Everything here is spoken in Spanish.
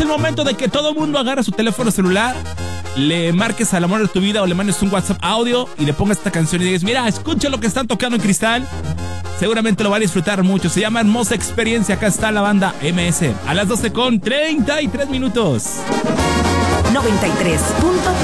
el momento de que todo mundo agarre su teléfono celular, le marques al amor de tu vida o le mandes un WhatsApp audio y le pongas esta canción y digas, mira, escucha lo que están tocando en Cristal. Seguramente lo va a disfrutar mucho. Se llama Hermosa Experiencia. Acá está la banda MS. A las 12:33 minutos. 93.3